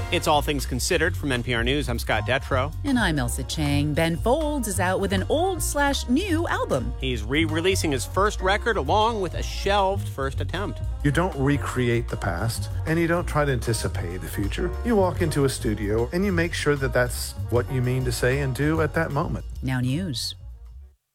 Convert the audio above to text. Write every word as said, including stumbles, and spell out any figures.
It's All Things Considered from N P R News. I'm Scott Detrow. And I'm Elsa Chang. Ben Folds is out with an old slash new album. He's re-releasing his first record along with a shelved first attempt. You don't recreate the past, and you don't try to anticipate the future. You walk into a studio, and you make sure that that's what you mean to say and do at that moment. Now news.